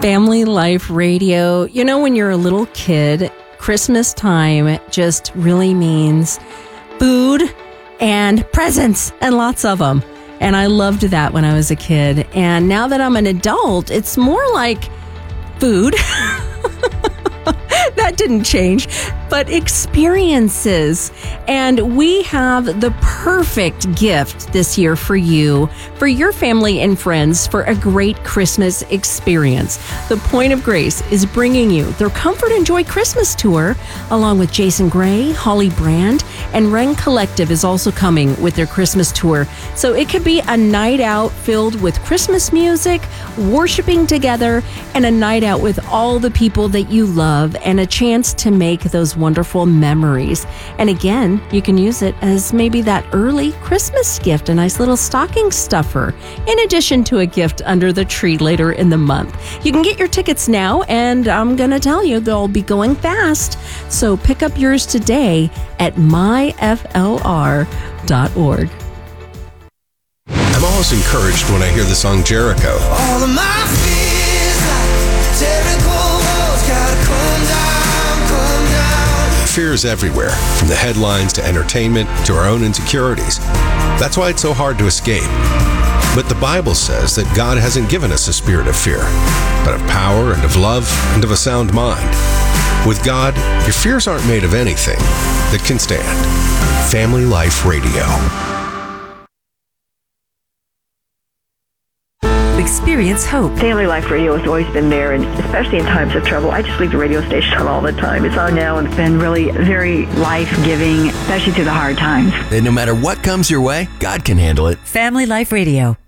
Family Life Radio. You know, when you're a little kid, Christmas time just really means food and presents and lots of them. And I loved that when I was a kid. And now that I'm an adult, it's more like food. That didn't change, but experiences. And we have the perfect gift this year for you, for your family and friends, for a great Christmas experience. The Point of Grace is bringing you their Comfort and Joy Christmas Tour, along with Jason Gray, Holly Brand, and Ren Collective is also coming with their Christmas tour. So it could be a night out filled with Christmas music, worshiping together, and a night out with all the people that you love, and a chance to make those wonderful memories. And again, you can use it as maybe that early Christmas gift, a nice little stocking stuffer, in addition to a gift under the tree later in the month. You can get your tickets now, and I'm going to tell you, they'll be going fast. So pick up yours today at myflr.org. I'm always encouraged when I hear the song Jericho. All of my fears like Jericho walls gotta come down. Fear is everywhere, from the headlines to entertainment to our own insecurities. That's why it's so hard to escape. But the Bible says that God hasn't given us a spirit of fear, but of power and of love and of a sound mind. With God, your fears aren't made of anything that can stand. Family Life Radio. Experience hope. Family Life Radio has always been there, and especially in times of trouble. I just leave the radio station on all the time. It's on now, and it's been really very life-giving, especially through the hard times. And no matter what comes your way, God can handle it. Family Life Radio.